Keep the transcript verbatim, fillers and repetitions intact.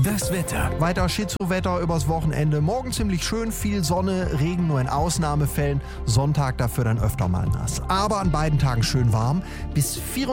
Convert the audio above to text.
Das Wetter. Weiter Schizo-Wetter übers Wochenende. Morgen ziemlich schön, viel Sonne, Regen nur in Ausnahmefällen. Sonntag dafür dann öfter mal nass. Aber an beiden Tagen schön warm. Bis vierundzwanzig